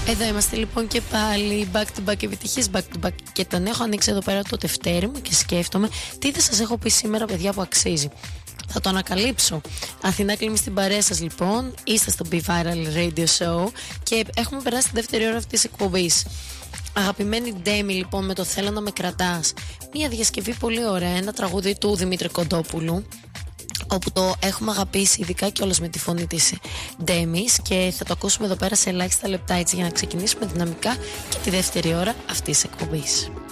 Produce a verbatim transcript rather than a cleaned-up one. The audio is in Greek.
Εδώ είμαστε λοιπόν και πάλι back to back, επιτυχίες back to back. Και τον έχω ανοίξει εδώ πέρα το τευτέρι μου και σκέφτομαι τι δεν σας έχω πει σήμερα, παιδιά, που αξίζει. Θα το ανακαλύψω. Αθηνά Κλίμη στην παρέα σας λοιπόν. Είστε στο Be Viral Radio Show και έχουμε περάσει τη δεύτερη ώρα αυτής της εκπομπής. Αγαπημένη Ντέμι λοιπόν με το Θέλω να με κρατάς. Μια διασκευή πολύ ωραία, ένα τραγούδι του Δημήτρη Κοντόπουλου, όπου το έχουμε αγαπήσει ειδικά και όλος με τη φωνή της Ντέμις, και θα το ακούσουμε εδώ πέρα σε ελάχιστα λεπτά, έτσι για να ξεκινήσουμε δυναμικά και τη δεύτερη ώρα αυτής της εκπομπής.